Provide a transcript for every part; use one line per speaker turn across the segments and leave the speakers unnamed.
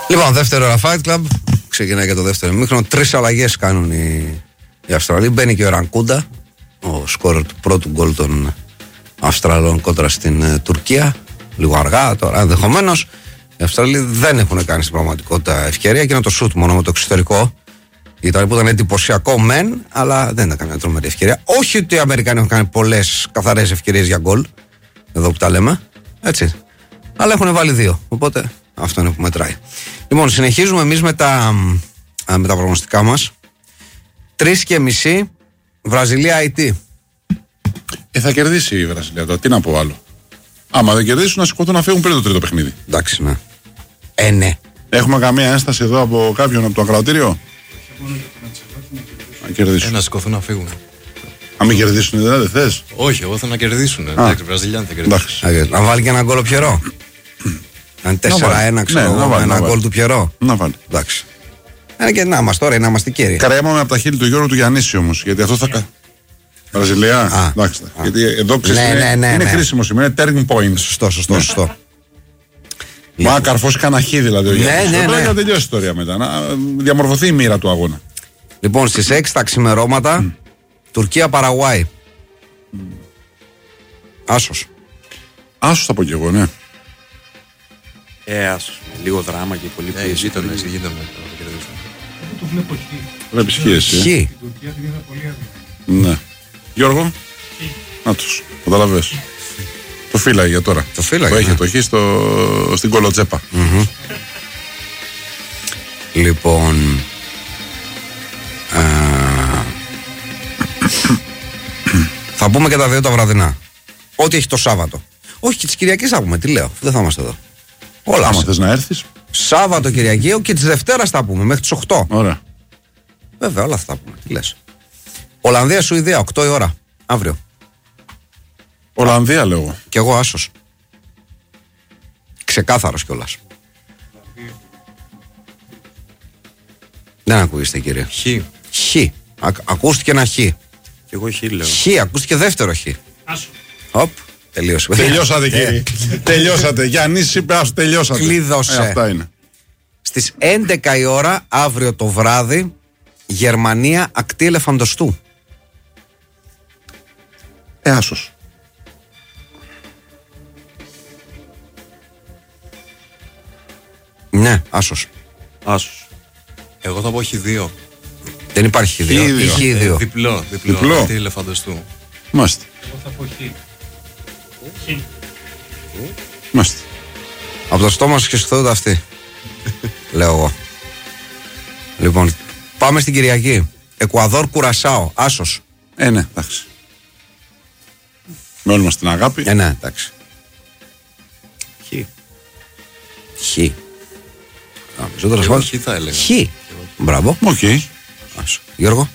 Λοιπόν, δεύτερο ώρα Fight Club. Ξεκινάει και το δεύτερο ημίχρονο. 3 αλλαγές κάνουν οι Αυστραλοί. Μπαίνει και ο Ρανκούντα, ο σκόρερ του πρώτου γκολ των Αυστραλών κόντρα στην Τουρκία. Λίγο αργά τώρα, ενδεχομένως. Οι Αυστραλοί δεν έχουν κάνει στην πραγματικότητα ευκαιρία και είναι το σουτ μόνο με το εξωτερικό. Που ήταν εντυπωσιακό μεν, αλλά δεν ήταν καμία τρομερή ευκαιρία. Όχι ότι οι Αμερικάνοι έχουν κάνει πολλές καθαρές ευκαιρίες για γκολ, εδώ που τα λέμε, έτσι. Αλλά έχουν βάλει 2. Οπότε αυτό είναι που μετράει. Λοιπόν, συνεχίζουμε εμείς με τα προγνωστικά μας. 3:30 Βραζιλία-Αϊτή.
Θα κερδίσει η Βραζιλία τώρα. Τι να πω άλλο. Άμα δεν κερδίσουν, να σηκωθούν να φύγουν πριν το τρίτο παιχνίδι.
Εντάξει, ναι. Ναι.
Έχουμε καμία ένσταση εδώ από κάποιον από το ακροατήριο. Να κερδίσουν.
Να σηκωθούν να φύγουν.
Αν μην κερδίσουν, δεν θες.
Όχι, εγώ θέλω να κερδίσουν. Εντάξει, Βραζιλιάνοι θα κερδίσουν.
Να βάλει και ένα γκολ ο Πιερό. Αν 4-1, ξέρω, ένα γκολ του Πιερό.
Να βάλει.
Εντάξει. Και να είμαστε τώρα, να είμαστε κύριοι.
Καρέμαμε από τα χείλη του Γιώργου του Γιαννίση όμως. Γιατί αυτό θα. Βραζιλία. Εντάξει. Γιατί εδώ είναι κρίσιμο σημείο. Είναι turning point.
Σωστό.
Μα καρφώσει κανένα χ δηλαδή ο Γιάννης. Ναι. Να τελειώσει η ιστορία μετά. Να διαμορφωθεί η μοίρα του αγώνα.
Λοιπόν, στις 6 τα ξημερώματα, Τουρκία-Παραγουάη. Άσος.
Άσος θα πω κι εγώ, ναι.
Άσος. Λίγο δράμα και πολύ πίεση.
Γείτονες.
Το βλέπω χ.
Βλέπεις χ εσύ.
Χ.
Η Τουρκία την είδα πολύ άδεια.
Ναι. Γιώργο. Να τους. Καταλαβες. Το φύλαγε για τώρα.
Το φύλαγε.
Που έχει το χ στην κολοτσέπα.
Λοιπόν. Θα πούμε και τα 2 τα βραδινά. Ό,τι έχει το Σάββατο. Όχι και τις Κυριακές θα πούμε. Τι λέω. Δεν θα είμαστε εδώ. Όλα.
Άμα θες να έρθεις.
Σάββατο, Κυριακή και τις Δευτέρας θα πούμε. Μέχρι τις 8.
Ωραία.
Βέβαια, όλα αυτά θα πούμε. Τι λες. Ολλανδία, Σουηδία, 8 η ώρα. Αύριο.
Ολλανδία λέω.
Κι εγώ άσος. Ξεκάθαρος κιόλας. Δεν ακούγεστε, κύριε. Χ. Ακούστηκε ένα χ.
Και εγώ χ λέω.
Χ, ακούστηκε δεύτερο χ.
Άσο.
Οπ, τελείωσε.
Τελειώσατε, κύριε. Τελειώσατε. Γιάννης είπε, άσο, τελειώσατε.
Κλείδωσε.
Αυτά είναι.
Στις 11 η ώρα, αύριο το βράδυ, Γερμανία, ακτή Ελεφαντοστού.
Άσος.
Ναι, άσος.
Άσος.
Εγώ θα πω Χ2.
Δεν υπάρχει Χ2.
Διπλό.
Διπλό.
Τι Ελεφαντοστού.
Μάστε.
Εγώ θα πω χ.
Μάστε.
Από το στόμα σου και σου το αυτή. Λέω εγώ. Λοιπόν, πάμε στην Κυριακή. Εκουαδόρ, Κουρασάο, άσος.
Ναι, εντάξει. Με όλη μας την αγάπη.
Ναι, εντάξει. Χ.
Εγώ Χ θα έλεγα.
Χ. Μπράβο.
Οκ.
Άσο. Γιώργο.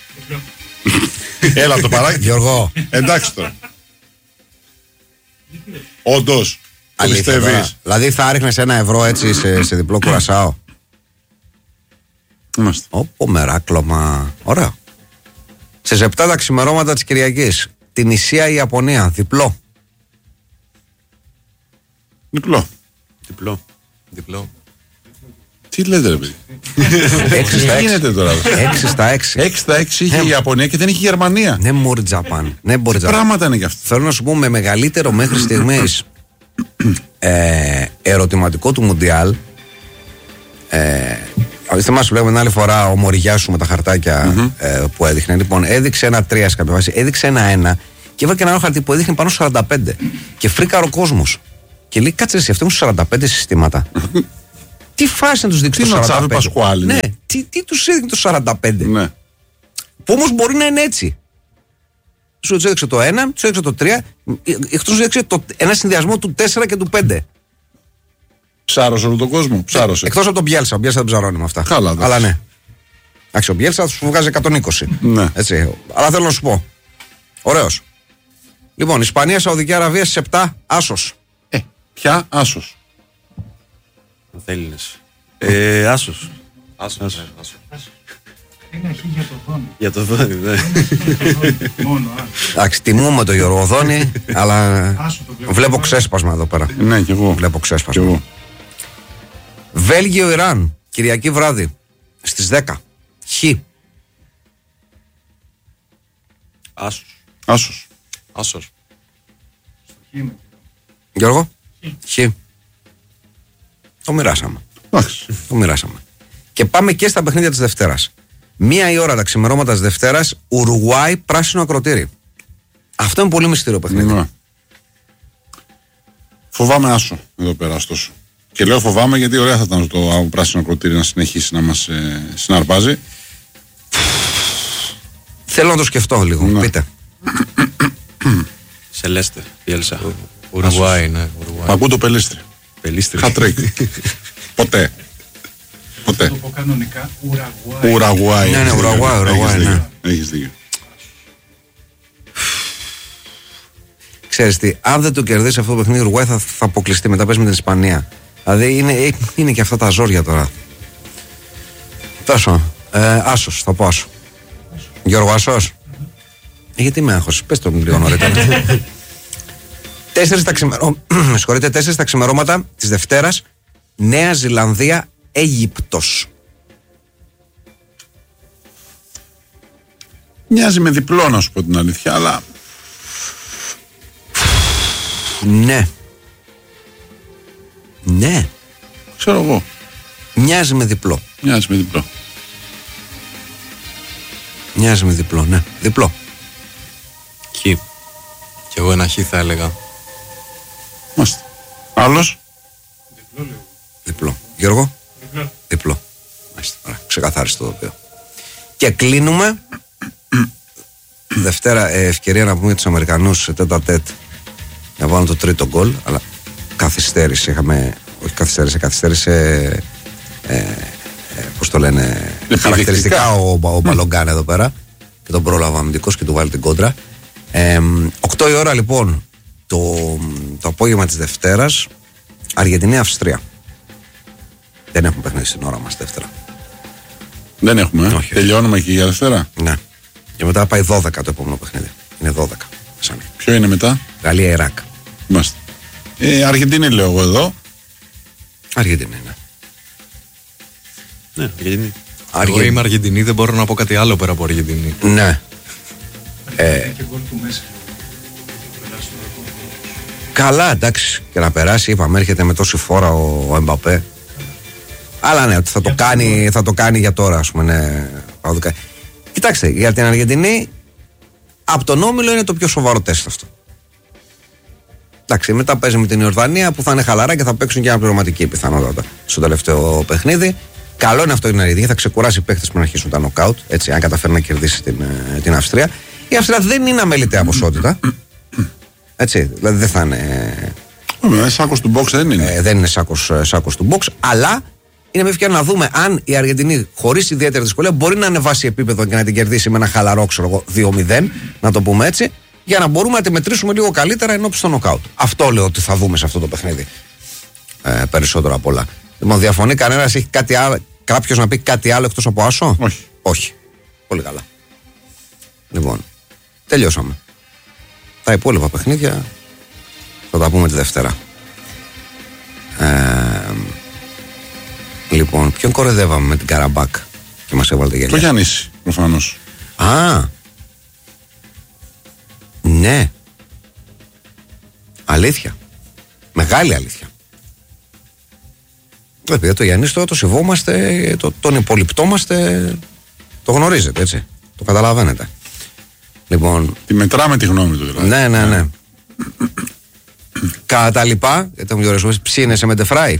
Έλα το παράκι.
Γιώργο.
Εντάξει τώρα. Όντως. Το
Αλήθεια, τώρα.
πιστεύεις.
Δηλαδή θα άριχνες €1 έτσι σε διπλό Κουρασάο.
Είμαστε.
Όπο μεράκλωμα. Ωραίο. Στις 7 τα ξημερώματα της Κυριακής. Την Ισία η Ιαπωνία. Διπλό.
Διπλό.
Διπλό.
Τι λέτε ρε παιδί.
6 στα 6.
Τι γίνεται τώρα.
6 στα 6.
6 στα 6 είχε η Ιαπωνία και δεν είχε η Γερμανία.
Ναι, μπορεί Τζαπάν. Ναι, μπορεί Τζαπάν.
Πράγματα είναι κι αυτά.
Θέλω να σου πω με μεγαλύτερο μέχρι στιγμής ερωτηματικό του Μουντιάλ. Θυμάσαι που λέγαμε την άλλη φορά ο Μοριγιάσου με τα χαρτάκια που έδειχνε. Λοιπόν, έδειξε ένα 3 σε κάποια βάση, έδειξε ένα 1 και έβαλε και ένα άλλο χαρτί που έδειχνε πάνω 45. Και φρίκαρε ο κόσμος. Και λέει, κάτσε εσύ, αυτοί έχουν 45 συστήματα. Τι φάση να τους δείξει το 45.
Πασκουάλη.
Ναι, τι τους έδειχνε το 45.
Ναι.
Που όμως μπορεί να είναι έτσι. Σου έδειξε το 1, σου έδειξε το 3, εκτός σου έδειξε ένα συνδυασμό του 4 και του 5.
Ψάρωσε όλο τον κόσμο. Ψάρωσε.
Εκτός από τον Μπιέλσα. Ο Μπιέλσα δεν ψαρώνει με αυτά.
Καλά,
αλλά ναι. Εντάξει, ο Μπιέλσα σου βγάζει 120.
Ναι.
Έτσι. Αλλά θέλω να σου πω. Ωραίος. Λοιπόν, Ισπανία, Σαουδική Αραβία στις 7, άσος.
Ποια άσος.
Έλληνες. Άσος.
Άσος.
Ένα χ για το Δόνι. Για το Δόνι, ναι. Μόνο,
Εντάξει, τιμούμε τον Γιώργο Δόνη, αλλά
Άσο το βλέπω.
βλέπω ξέσπασμα εδώ πέρα.
Ναι, κι εγώ.
Βλέπω
Κι
ξέσπασμα.
εγώ.
Βέλγιο-Ιράν, Κυριακή βράδυ, στις 10. Χ.
Άσος.
Γιώργο. Χ. Το μοιράσαμε. Και πάμε και στα παιχνίδια της Δευτέρας. 1 η ώρα τα ξημερώματα της Δευτέρας, Ουρουγουάη, πράσινο ακροτήρι. Αυτό είναι πολύ μυστήριο παιχνίδι.
Ναι. Φοβάμαι άσο εδώ πέρα, ωστόσο. Και λέω φοβάμαι γιατί ωραία θα ήταν το πράσινο ακροτήρι να συνεχίσει να μας συναρπάζει.
Θέλω να το σκεφτώ λίγο. Ναι. Πείτε.
Σελέστε, Πιέλσα. Ουρουγουάη, ναι.
Ακούω το Πελίστρι. Χατρίκ. Ποτέ.
Το πω κανονικά
Ουρουγουάη.
Ναι, Ουρουγουάη.
Έχεις δίκιο.
Ξέρεις τι, αν δεν το κερδίσει αυτό το παιχνίδι, ο Ουρουγουάη θα αποκλειστεί. Μετά παίζει με την Ισπανία. Δηλαδή είναι και αυτά τα ζόρια τώρα. Τόσο. Άσος, θα πω άσο. Γιώργο, Άσος. Γιατί με άγχος, πες το λίγο νωρίτερα. 4 τα ξημερώματα της Δευτέρας, Νέα Ζηλανδία, Αίγυπτος.
Μοιάζει με διπλό, να σου πω την αλήθεια, αλλά
Ναι.
Ξέρω εγώ.
Μοιάζει με διπλό. Ναι. Διπλό.
Χ. Κι εγώ ένα χ θα έλεγα.
Μάλιστα. Άλλος.
Διπλό. Γιώργο. Διπλό. Μάλιστα. Ωραία. Ξεκαθάρισε το τοπίο. Και κλείνουμε. Δευτέρα ευκαιρία να πούμε για τους Αμερικανούς σε τέτα-τέτ να βάλουν το τρίτο γκολ, αλλά καθυστέρησε. Καθυστέρησε. Πώς το λένε, χαρακτηριστικά ο Μπαλογκάν εδώ πέρα, και τον πρόλαβα αμυντικός και του βάλει την κόντρα. 8 η ώρα λοιπόν το απόγευμα της Δευτέρας, Αργεντινή-Αυστρία. Δεν έχουμε παιχνίδι στην ώρα μας Δευτέρα.
Δεν έχουμε.
Όχι.
Τελειώνουμε και για Δευτέρα.
Ναι. Και μετά πάει 12 το επόμενο παιχνίδι. Είναι 12.
Ποιο είναι μετά?
Γαλλία-Ιράκ.
Είμαστε. Αργεντινή λέω εγώ εδώ.
Αργεντινή, ναι.
Ναι, Αργεντινή. Εγώ είμαι Αργεντινή, δεν μπορώ να πω κάτι άλλο πέρα από Αργεντινή.
Ναι. Καλά, εντάξει, και να περάσει, είπαμε, έρχεται με τόση φόρα ο Εμπαπέ. Αλλά ναι, ότι θα το κάνει για τώρα, ας πούμε, ναι. Κοιτάξτε, για την Αργεντινή, από τον όμιλο είναι το πιο σοβαρό τεστ αυτό. Εντάξει, μετά παίζει με την Ιορδανία που θα είναι χαλαρά και θα παίξουν και ένα πληρωματική πιθανότατα στο τελευταίο παιχνίδι. Καλό είναι αυτό η Αργεντινή, θα ξεκουράσει οι παίχτες που να αρχίσουν τα νοκάουτ, έτσι, αν καταφέρει να κερδίσει την Αυστρία. Η Αυστρία δεν είναι αμεληταία ποσότητα. Έτσι, δηλαδή δεν θα είναι.
Σάκος του box δεν είναι.
Δεν είναι σάκος του box, αλλά είναι μια ευκαιρία να δούμε αν η Αργεντινή χωρίς ιδιαίτερη δυσκολία μπορεί να ανεβάσει επίπεδο και να την κερδίσει με ένα χαλαρό, ξέρω εγώ, 2-0, να το πούμε έτσι, για να μπορούμε να τη μετρήσουμε λίγο καλύτερα ενώπιση στο νοκάουτ. Αυτό λέω ότι θα δούμε σε αυτό το παιχνίδι. Περισσότερο απ' όλα. Λοιπόν, διαφωνεί κανένας, έχει κάτι άλλο, κάποιος να πει κάτι άλλο εκτός από άσο? Όχι. Πολύ καλά. Λοιπόν, τελειώσαμε. Τα υπόλοιπα παιχνίδια θα τα πούμε τη Δευτέρα. Λοιπόν, ποιον κορεδεύαμε με την Καραμπάκ και μας έβαλε γέλια?
Το Γιάννης, προφανώς.
Ναι. Αλήθεια. Μεγάλη αλήθεια. Επειδή το Γιάννης το σεβόμαστε, τον υπολοιπτόμαστε, το γνωρίζετε, έτσι. Το καταλαβαίνετε. Λοιπόν,
τη μετράμε τη γνώμη του δηλαδή.
Ναι. Κατά τα λοιπά, γιατί μου διορίζουμε, ψήνεσαι με Ντεφράι?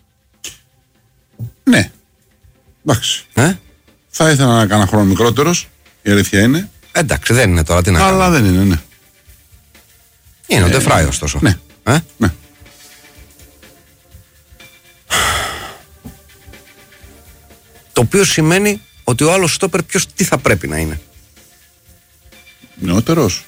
Ναι. Εντάξει. Θα ήθελα να κάνω χρόνο μικρότερος, η αλήθεια είναι.
Εντάξει, δεν είναι τώρα, τι να κάνω.
Αλλά δεν είναι, ναι.
Είναι ο Ντεφράι ωστόσο.
Ναι. Ναι.
Το οποίο σημαίνει ότι ο άλλος στόπερ τι θα πρέπει να είναι?
Νεότερος.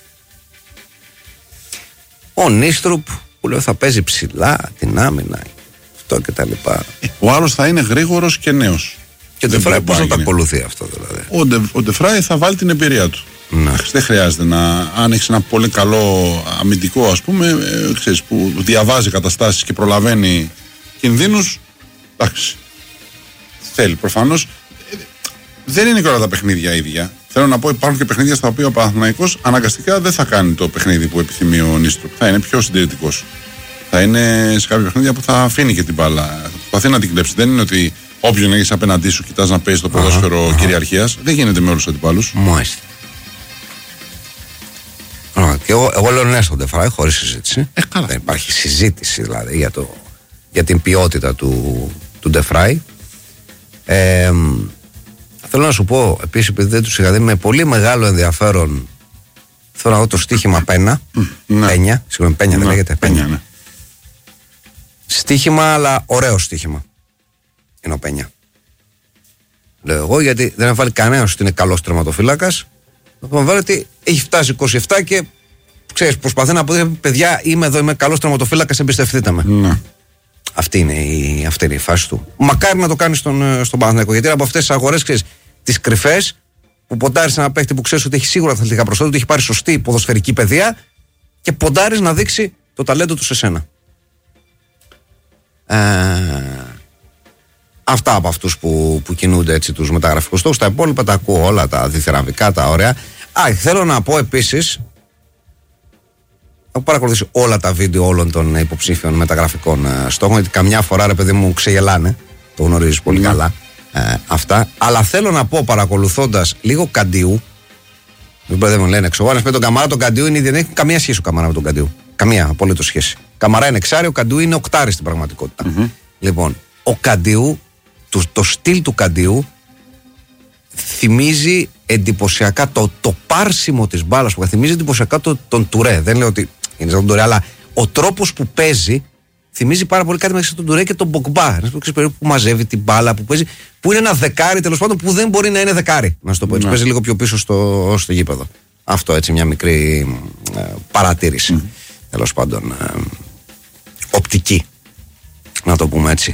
Ο Νίστρουπ που λέω θα παίζει ψηλά την άμυνα, αυτό και τα λοιπά.
Ο άλλος θα είναι γρήγορος και νέος.
Και ο Ντεφράι πώς θα το ακολουθεί αυτό δηλαδή?
Ο Ντεφράι θα βάλει την εμπειρία του.
Ναι.
Δεν χρειάζεται αν έχεις ένα πολύ καλό αμυντικό, ας πούμε, ξέρεις, που διαβάζει καταστάσεις και προλαβαίνει κινδύνους, Εντάξει. Θέλει προφανώς. Δεν είναι και όλα τα παιχνίδια ίδια. Θέλω να πω, υπάρχουν και παιχνίδια στα οποία ο Παναθηναϊκός αναγκαστικά δεν θα κάνει το παιχνίδι που επιθυμεί ο Νίστρου. Θα είναι πιο συντηρητικός. Θα είναι σε κάποια παιχνίδια που θα αφήνει και την μπάλα. Θα προσπαθεί να την κλέψει. Δεν είναι ότι όποιον έχεις απέναντί σου κοιτάς να παίζει το ποδόσφαιρο κυριαρχίας. Δεν γίνεται με όλους τους αντιπάλους.
Μάλιστα. Και εγώ λέω ναι στον Ντεφράι, χωρίς συζήτηση. Δεν υπάρχει συζήτηση δηλαδή για την ποιότητα του Ντεφράι. Θέλω να σου πω επίσης, επειδή δεν τους είχα δει, με πολύ μεγάλο ενδιαφέρον, θέλω να δω το στοίχημα Πένα. Πένια, συγγνώμη, Πένια δεν λέγεται. Πένια. Ναι. Στοίχημα, αλλά ωραίο στοίχημα. Είναι ο Πένια. Λέω εγώ, γιατί δεν θα βάλει κανένας ότι είναι καλός τερματοφύλακας. Θα βάλει ότι έχει φτάσει 27 και ξέρεις, προσπαθεί να πει: παιδιά, είμαι εδώ, είμαι καλός τερματοφύλακας, εμπιστευτείτε με. Ναι. Αυτή είναι η φάση του. Μακάρι να το κάνει στον Παναθηναϊκό. Γιατί από αυτές τις αγορές, ξέρεις, τις κρυφές, που ποντάρεις ένα παίχτη που ξέρεις ότι έχει σίγουρα αθλητικά προσόντα, ότι έχει πάρει σωστή ποδοσφαιρική παιδεία και ποντάρεις να δείξει το ταλέντο του σε σένα. Αυτά από αυτούς που κινούνται έτσι τους μεταγραφικούς στόχους. Τα υπόλοιπα τα ακούω όλα, τα διθεραβικά, τα ωραία. Θέλω να πω επίσης, έχω παρακολουθήσει όλα τα βίντεο όλων των υποψήφιων μεταγραφικών στόχων, γιατί καμιά φορά ρε παιδί μου ξεγελάνε, το γνωρίζεις πολύ καλά αυτά. Αλλά θέλω να πω, παρακολουθώντας λίγο Καντίου, δεν μου λένε εξωγόνες με τον Καμαρά, τον Καντίου είναι δεν έχει καμία σχέση ο Καμαρά με τον Καντίου. Καμία απολύτως σχέση. Καμαρά είναι εξάρι, ο Καντίου είναι οκτάρι στην πραγματικότητα. Λοιπόν, ο Καντίου, το στυλ του Καντίου θυμίζει εντυπωσιακά το πάρσιμο της μπάλας που θυμίζει εντυπωσιακά τον Τουρέ. Δεν λέω ότι είναι σαν τον Τουρέ, αλλά ο τρόπος που παίζει θυμίζει πάρα πολύ κάτι μεταξύ τον Τουρέ και τον Μπογκμπά. Ένας περίπου που μαζεύει την μπάλα, που παίζει, που είναι ένα δεκάρι τέλος πάντων, που δεν μπορεί να είναι δεκάρι. Να σου το πω έτσι. Παίζει λίγο πιο πίσω στο γήπεδο. Αυτό έτσι, μια μικρή παρατήρηση. Τέλος πάντων, οπτική. Να το πούμε έτσι.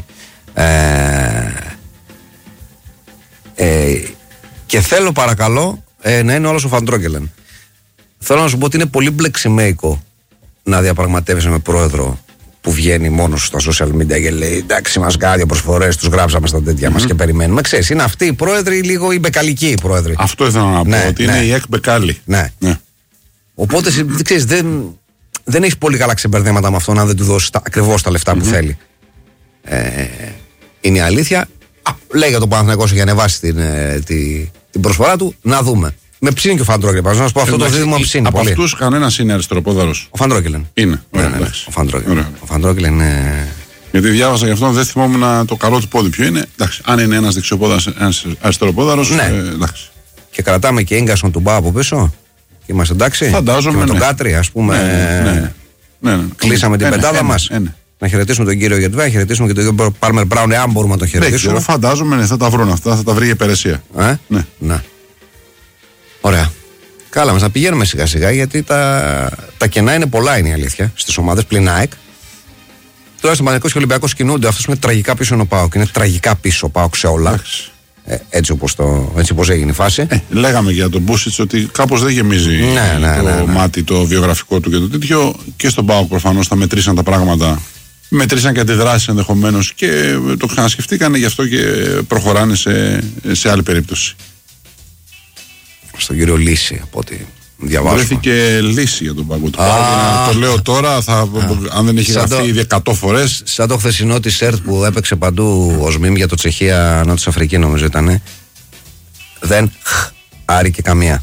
Και θέλω παρακαλώ να είναι όλος ο Φαντρόκελεν. Θέλω να σου πω ότι είναι πολύ μπλεξιμέικο να διαπραγματεύεσαι με πρόεδρο που βγαίνει μόνος στα social media και λέει εντάξει, μας κάνει δύο προσφορές, τους γράψαμε στα τέτοια μας και περιμένουμε. Ξέρεις, είναι αυτοί οι πρόεδροι, λίγο οι μπεκαλικοί οι πρόεδροι.
Αυτό ήθελα να πω, ότι είναι οι εκ μπεκάλι.
Ναι. Οπότε ξέρεις, δεν έχει πολύ καλά ξεμπερδέματα με αυτόν αν δεν του δώσει ακριβώς τα λεφτά που θέλει. Είναι η αλήθεια. Λέει για τον Παναθηναϊκό για να ανεβάσει την προσφορά του, να δούμε. Με ψήνει και ο Φαντρόκελεν. Να σου πω αυτό το ζήτημα ψήνει.
Από αυτούς κανένας είναι αριστεροπόδαρος.
Ο Φαντρόκελεν.
Είναι.
Ο Φαντρόκελεν είναι.
Γιατί διάβασα γι' αυτό, δεν θυμόμουν το καλό του πόδι ποιο είναι. Εντάξει, αν είναι ένας δεξιοπόδαρος, ένας αριστεροπόδαρος.
Ναι. Και κρατάμε και Ίγκασον του Μπά από πίσω. Και είμαστε εντάξει.
Φαντάζομαι.
Και με τον Κάτρι, ας πούμε.
Ναι.
Κλείσαμε την πεντάδα μας. Να χαιρετήσουμε τον κύριο Γετβέ, να χαιρετήσουμε και τον κύριο Πάρμερ Μπράουν, εάν μπορούμε να τον χαιρετήσουμε.
Ναι, φαντάζομαι θα τα βρουν αυτά, θα τα βρει η υπηρεσία.
Ναι. Ωραία. Καλά, μας να πηγαίνουμε σιγά σιγά, γιατί τα κενά είναι πολλά, είναι η αλήθεια, στις ομάδες πλην ΑΕΚ. Τώρα στον Παναθηναϊκός και Ολυμπιακός κινούνται. Αυτός είναι τραγικά πίσω ο ΠΑΟΚ. Είναι τραγικά πίσω ο ΠΑΟΚ σε όλα. Έτσι όπως έγινε η φάση.
Λέγαμε για τον Μπούσιτς ότι κάπως δεν γεμίζει το μάτι το βιογραφικό του και το τέτοιο. Και στον ΠΑΟΚ προφανώς θα μετρήσαν τα πράγματα. Μετρήσαν και αντιδράσεις ενδεχομένως και το ξανασκεφτήκανε, γι' αυτό και προχωράνε σε άλλη περίπτωση.
Στον κύριο Λύση, από ό,τι διαβάζω.
Βρέθηκε λύση για τον πάγκο του ΠΑΟΚ. Το λέω τώρα, αν δεν έχει γραφτεί ήδη 100 φορές.
Σαν το χθεσινό τη ΕΡΤ που έπαιξε παντού ως μιμ για το Τσεχία, Νότιος Αφρική νομίζω ήταν. Δεν άρη και καμία.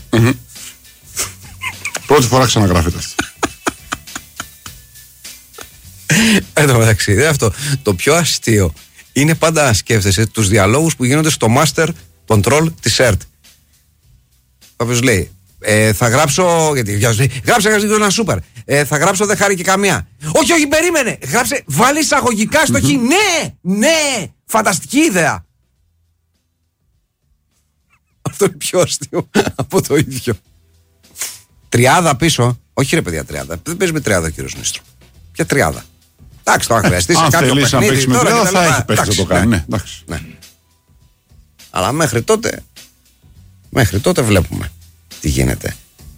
Πρώτη φορά ξαναγράφεται αυτό.
Εν τω μεταξύ, αυτό. Το πιο αστείο είναι πάντα να σκέφτεσαι τους διαλόγους που γίνονται στο Master Control της ΕΡΤ. Κάποιος λέει, θα γράψω. Γιατί γράψε ένα σούπερ. Θα γράψω δεν χάρη και καμία. Όχι, περίμενε. Γράψε, βάλει εισαγωγικά στο χ. Ναι, φανταστική ιδέα. Αυτό είναι πιο αστείο από το ίδιο. Τριάδα πίσω. Όχι ρε παιδιά, τριάδα. Δεν παίζει με τριάδα ο κύριος Νίστρο. Ποια τριάδα? Εντάξει, τώρα χρειαστεί σε κάποιο παιχνίδι.
Αν παίξει με τριάδα θα έχει παίξει να το κάνει. Ναι.
Αλλά μέχρι τότε βλέπουμε τι γίνεται.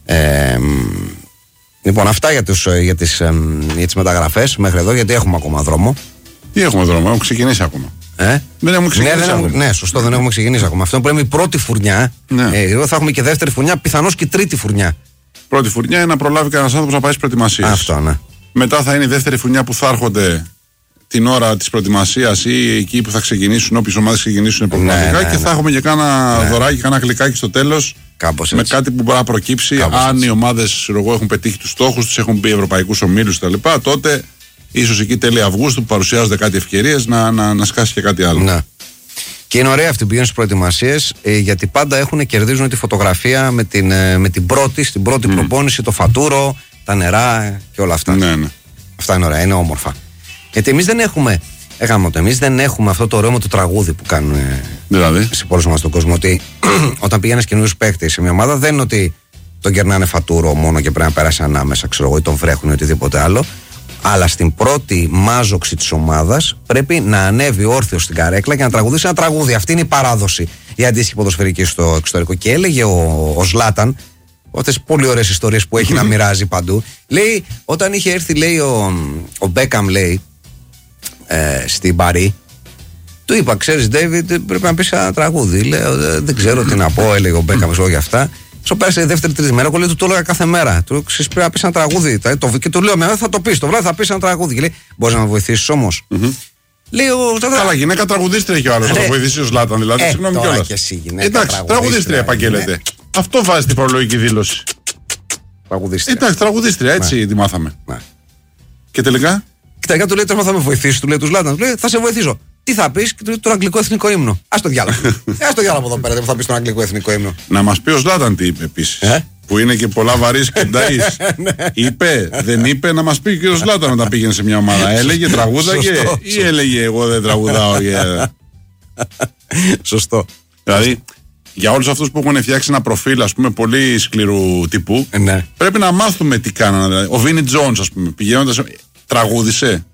Λοιπόν, αυτά για τις μεταγραφές μέχρι εδώ, γιατί έχουμε ακόμα δρόμο.
Τι έχουμε δρόμο, έχουμε ξεκινήσει ακόμα. Δεν έχουμε ξεκινήσει.
Ναι, σωστό, δεν έχουμε ξεκινήσει ακόμα. Αυτό πρέπει η πρώτη φουρνιά. Εδώ θα έχουμε και δεύτερη φουρνιά, πιθανώς και τρίτη φουρνιά.
Πρώτη φουρνιά είναι να προλάβει κανένας άνθρωπος να πάει στις προετοιμασίες.
Αυτό, ναι.
Μετά θα είναι η δεύτερη φουρνιά που θα έρχονται την ώρα της προετοιμασίας ή εκεί που θα ξεκινήσουν, όποιες ομάδες ξεκινήσουν προγραμματικά, και θα έχουμε και κάνα δωράκι, κάνα γλυκάκι στο τέλος. Με κάτι που μπορεί να προκύψει. Αν οι ομάδες έχουν πετύχει τους στόχους τους, έχουν μπει ευρωπαϊκούς ομίλους κτλ., τότε ίσως εκεί τέλη Αυγούστου που παρουσιάζονται κάτι ευκαιρίες να σκάσει και κάτι άλλο.
Ναι. Και είναι ωραία αυτοί που πηγαίνουν στις προετοιμασίες, γιατί πάντα κερδίζουν τη φωτογραφία με την πρώτη προπόνηση, το φατούρο, τα νερά και όλα αυτά.
Ναι.
Αυτά είναι ωραία, είναι όμορφα. Γιατί εμείς δεν έχουμε. Εμείς δεν έχουμε αυτό το ωραίο με το τραγούδι που κάνουν σε πολλούς μας στον κόσμο. Ότι όταν πηγαίνεις καινούριους παίκτες σε μια ομάδα, δεν είναι ότι τον κερνάνε φατούρο μόνο και πρέπει να πέρασε ανάμεσα, ξέρω εγώ, ή τον βρέχουν ή οτιδήποτε άλλο. Αλλά στην πρώτη μάζοξη της ομάδας πρέπει να ανέβει όρθιος στην καρέκλα και να τραγουδήσει ένα τραγούδι. Αυτή είναι η αντίστοιχη η αντίστοιχη ποδοσφαιρική στο εξωτερικό. Και έλεγε ο Ζλάταν, αυτές πολύ ωραίες ιστορίες που έχει να μοιράζει παντού. Λέει, όταν είχε έρθει, λέει, ο Μπέκαμ, λέει, στην Παρί, του είπα, ξέρεις, Ντέιβιντ, πρέπει να πεις ένα τραγούδι. Λέω, δεν ξέρω τι να πω, έλεγε ο Μπέκαμ για αυτά. Στο πέρασε η δεύτερη-τρίτη μέρα, εγώ, λέει, του το έλεγα κάθε μέρα. Του ξέρεις, πρέπει να πεις ένα τραγούδι. Και του λέω, θα το πεις, το βράδυ θα πεις ένα τραγούδι. Και λέει, μπορείς να με βοηθήσεις όμως.
Λέει, καλά, γυναίκα τραγουδίστρια έχει ο άλλος. Θα το βοηθήσει ο Ζλάταν, δηλαδή. Συγγνώμη κιόλας. Εντάξει, τραγουδίστρια επαγγέλλεται. Αυτό βάζει την προλογική δήλωση.
Τραγουδίστρια.
Εντάξει, τραγουδίστρια, έτσι τη μάθαμε. Και τελικά.
Και τελικά του λέει, θα με βοηθήσει, του λέει του Ζλάταν. Του λέει, θα σε βοηθήσω. Τι θα πεις, και του λέει, τον αγγλικό εθνικό ύμνο. Ας το διάλογο. Ας το διάλογο εδώ πέρα, δεν θα πεις τον αγγλικό εθνικό ύμνο.
Να μας πει ο Ζλάταν τι είπε επίσης. Που είναι και πολλά βαρύς και νταΐς. Είπε, δεν είπε, να μας πει και ο Ζλάταν όταν πήγαινε σε μια ομάδα. Έλεγε τραγούδαγε ή έλεγε εγώ δεν τραγουδάω.
Σωστό.
Δηλαδή, για όλους αυτούς που έχουν φτιάξει ένα προφίλ, ας πούμε, πολύ σκληρού τύπου, πρέπει να μάθουμε τι κάνανε. Δηλαδή, ο Βίνι Τζόνς, ας πούμε, πηγαίνοντας, τραγούδισε.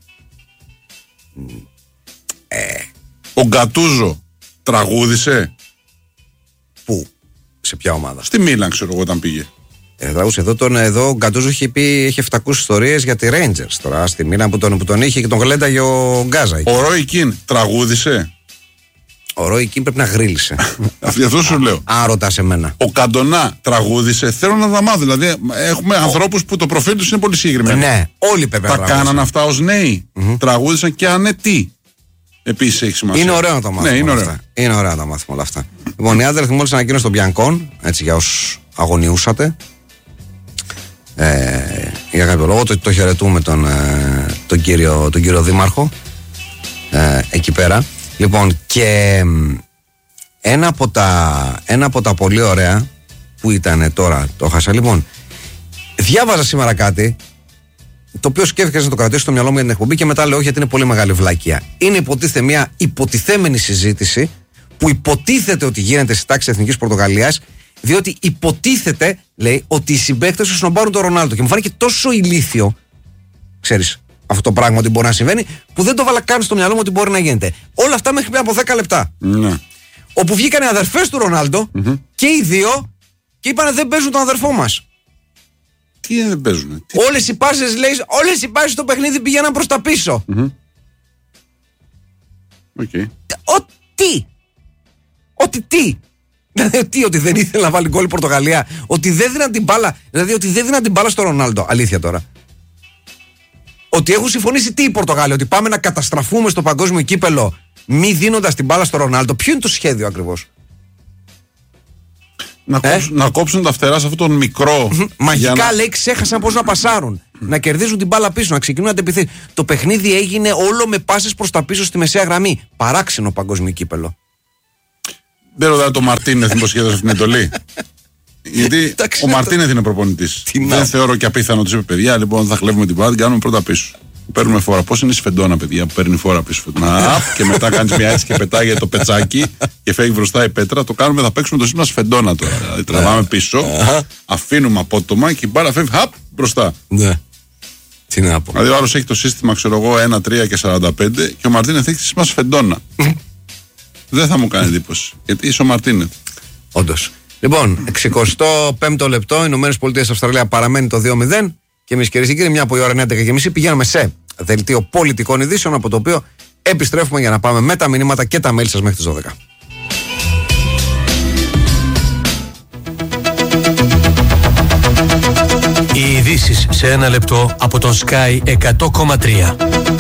Ο Γκατούζο τραγούδισε.
Πού, σε ποια ομάδα?
Στη Μίλαν, ξέρω εγώ, όταν πήγε.
Τραγούδισε. Εδώ ο Γκατούζο έχει 700 ιστορίες για τη Rangers τώρα. Στη Μίλαν που τον είχε και τον γλένταγε ο Γκάζα.
Ο Ρόι Κιν τραγούδισε.
Ο Ρόι Κιν πρέπει να γρίλησε.
Αυτό σου λέω.
Αν ρωτάς εμένα.
Ο Καντονά τραγούδισε. Θέλω να τα μάθω. Δηλαδή, έχουμε ανθρώπους που το προφίλ τους είναι πολύ συγκεκριμένο.
Ναι, όλοι πρέπει να
τραγούδισαν. Τα κάναν αυτά ως νέοι. Τραγούδισαν και αν τι. Επίσης έχει σημασία.
Είναι ωραίο να τα μάθουμε.
Ναι, είναι
ωραίο. Είναι ωραίο να τα μάθουμε όλα αυτά. Λοιπόν, η Άντερλεχτ μόλις ανακοίνωσε τον Μπιανκόν, έτσι για όσους αγωνιούσατε. Για κάποιο λόγο το χαιρετούμε τον κύριο Δήμαρχο εκεί πέρα. Λοιπόν, και ένα από τα πολύ ωραία που ήταν τώρα, το χάσα. Λοιπόν, διάβαζα σήμερα κάτι το οποίο σκέφτηκα να το κρατήσω στο μυαλό μου για την εκπομπή και μετά λέω όχι, γιατί είναι πολύ μεγάλη βλακεία. Είναι υποτίθεται μια υποτιθέμενη συζήτηση που υποτίθεται ότι γίνεται στη τάξη Εθνικής Πορτογαλίας, διότι υποτίθεται, λέει, ότι οι συμπαίκτες του σνομπάρουν τον Ρονάλντο. Και μου φάνηκε τόσο ηλίθιο, ξέρεις, αυτό το πράγμα ότι μπορεί να συμβαίνει, που δεν το βάλα καν στο μυαλό μου ότι μπορεί να γίνεται. Όλα αυτά μέχρι πριν από 10 λεπτά.
Ναι.
Όπου βγήκαν οι αδερφές του Ρονάλντο και οι δύο και είπανε δεν παίζουν τον αδερφό μας.
Τι δεν παίζουν.
Όλες οι πάσες, λέει, όλες οι πάσες στο παιχνίδι πήγαιναν προς τα πίσω.
Okay.
Δηλαδή ότι δεν ήθελε να βάλει γκολ η Πορτογαλία, ότι δεν δίναν την μπάλα, δηλαδή ότι δεν δίναν την μπάλα στο Ρονάλντο. Αλήθεια τώρα. Ότι έχουν συμφωνήσει τι οι Πορτογάλοι, ότι πάμε να καταστραφούμε στο παγκόσμιο κύπελο μη δίνοντας την μπάλα στο Ρονάλντο. Ποιο είναι το σχέδιο ακριβώς?
Να κόψουν τα φτερά σε αυτόν τον μικρό.
Μαγικά λέει, ξέχασαν πώς να πασάρουν. Να κερδίζουν την μπάλα πίσω, να ξεκινούν να αντεπιθέσουν. Το παιχνίδι έγινε όλο με πάσες προς τα πίσω στη μεσαία γραμμή. Παράξενο παγκόσμιο κύπελο.
Δεν ρωτάω το Μαρτίνεθ μήπως σχέδωσε αυτήν την εντολή. Γιατί ο Μαρτίνεθ είναι προπονητής. Δεν θεωρώ και απίθανο, του είπε παιδιά, λοιπόν θα χλεύουμε την μπάλα, την κάνουμε πρώτα πίσω. Παίρνουμε φόρα. Πώς είναι η σφεντόνα, παιδιά, που παίρνει φόρα πίσω. Και μετά κάνει μια έτσι και πετάγεται το πετσάκι και φεύγει μπροστά η πέτρα. Το κάνουμε, θα παίξουμε το σύστημα σφεντόνα τώρα. Δηλαδή τραβάμε πίσω, αφήνουμε απότομα και η μπάλα φεύγει μπροστά.
Ναι. Τι να πω.
Δηλαδή ο άλλος έχει το σύστημα, ξέρω εγώ, 1, 3 και 45 και ο Μαρτίνεθ έχει το σύστημα σφεντόνα. Δεν θα μου κάνει εντύπωση. Γιατί είσαι ο Μαρτίνεθ.
Όντως. Λοιπόν, 65ο λεπτό, Ηνωμένες Πολιτείες Αυστραλία παραμένει το 2-0. Και εμείς, κυρίες και κύριοι, μια από η ώρα 11:30 πηγαίνουμε σε δελτίο πολιτικών ειδήσεων, από το οποίο Επιστρέφουμε για να πάμε με τα μηνύματα και τα mail σας μέχρι τις 12.
Οι ειδήσεις σε ένα λεπτό από τον Sky 100,3.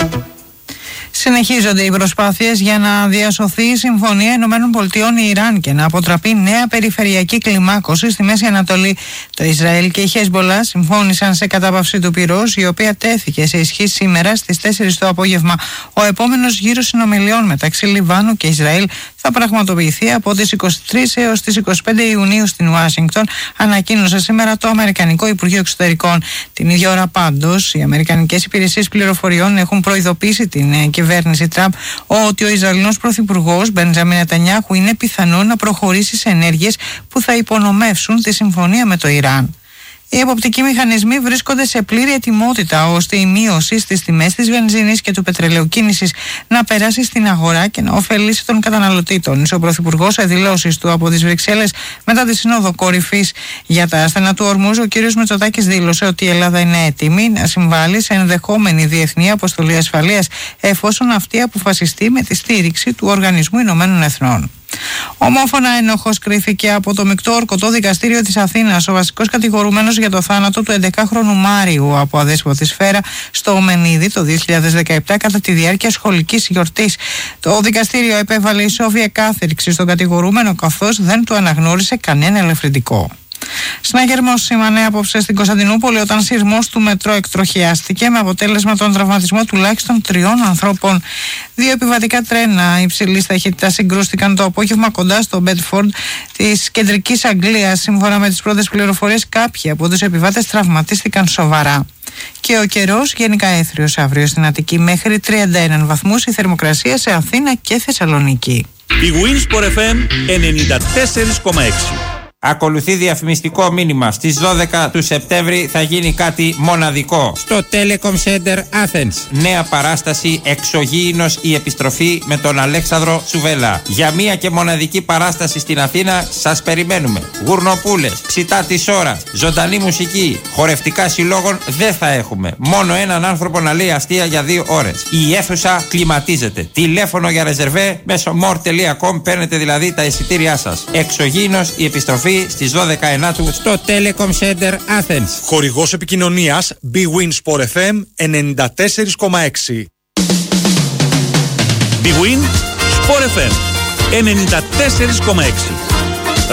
Συνεχίζονται οι προσπάθειες για να διασωθεί η Συμφωνία ΗΠΑ-Ιράν και να αποτραπεί νέα περιφερειακή κλιμάκωση στη Μέση Ανατολή. Το Ισραήλ και η Χεσμολάχ συμφώνησαν σε κατάπαυση του πυρός, η οποία τέθηκε σε ισχύ σήμερα στις 4 το απόγευμα. Ο επόμενος γύρος συνομιλιών μεταξύ Λιβάνου και Ισραήλ θα πραγματοποιηθεί από τις 23 έως τις 25 Ιουνίου στην Ουάσιγκτον, ανακοίνωσε σήμερα το Αμερικανικό Υπουργείο Εξωτερικών. Την ίδια ώρα πάντως, οι Αμερικανικές υπηρεσίες πληροφοριών έχουν προειδοποιήσει την κυβέρνηση Τραμπ ότι ο Ισραηλινός Πρωθυπουργός Μπεντζάμιν Νετανιάχου είναι πιθανό να προχωρήσει σε ενέργειες που θα υπονομεύσουν τη συμφωνία με το Ιράν. Οι εποπτικοί μηχανισμοί βρίσκονται σε πλήρη ετοιμότητα ώστε η μείωση στις τιμές της βενζίνης και του πετρελαίου κίνησης να περάσει στην αγορά και να ωφελήσει τον καταναλωτή. Τόνισε ο Πρωθυπουργός σε δηλώσεις του από τις Βρυξέλλες μετά τη Σύνοδο Κορυφής για τα ασθενά του Ορμούζ. Ο κ. Μητσοτάκης δήλωσε ότι η Ελλάδα είναι έτοιμη να συμβάλλει σε ενδεχόμενη διεθνή αποστολή ασφαλείας εφόσον αυτή αποφασιστεί με τη στήριξη του Οργανισμού Ηνωμένων Εθνών. Ομόφωνα ένοχος κρίθηκε από το Μεικτό Ορκωτό Δικαστήριο της Αθήνας ο βασικός κατηγορούμενος για το θάνατο του 11χρονου Μάριου από αδέσποτη σφαίρα στο Ομενίδη το 2017 κατά τη διάρκεια σχολικής γιορτής. Το δικαστήριο επέβαλε ισόβια κάθριξη στον κατηγορούμενο καθώς δεν του αναγνώρισε κανένα ελαφρυντικό. Συναγερμός σήμανε απόψε στην Κωνσταντινούπολη όταν σειρμός του μετρό εκτροχιάστηκε με αποτέλεσμα τον τραυματισμό τουλάχιστον 3 ανθρώπων. 2 επιβατικά τρένα υψηλής ταχύτητας συγκρούστηκαν το απόγευμα κοντά στο Μπέντφορντ της κεντρικής Αγγλίας. Σύμφωνα με τις πρώτες πληροφορίες, κάποιοι από τους επιβάτες τραυματίστηκαν σοβαρά. Και ο καιρός γενικά έθριος αύριο στην Αττική μέχρι 31 βαθμούς, η θερμοκρασία σε Αθήνα και Θεσσαλονίκη.
Η Winsport FM 94,6.
Ακολουθεί διαφημιστικό μήνυμα. Στις 12 του Σεπτέμβρη θα γίνει κάτι μοναδικό στο Telecom Center Athens. Νέα παράσταση Εξωγήινος η επιστροφή με τον Αλέξανδρο Τσουβέλα. Για μία και μοναδική παράσταση στην Αθήνα σας περιμένουμε. Γουρνοπούλες, ψητά της ώρας, ζωντανή μουσική, χορευτικά συλλόγων δεν θα έχουμε. Μόνο έναν άνθρωπο να λέει αστεία για 2 ώρες. Η αίθουσα κλιματίζεται. Τηλέφωνο για ρεζερβέ μέσω more.com, παίρνετε δηλαδή τα εισιτήριά σας. Εξωγήινος η επιστροφή στις 12 Ενάτου στο Telecom Center Athens.
Χορηγός επικοινωνίας Bwin Sport FM 94,6.
Bwin Sport FM 94,6.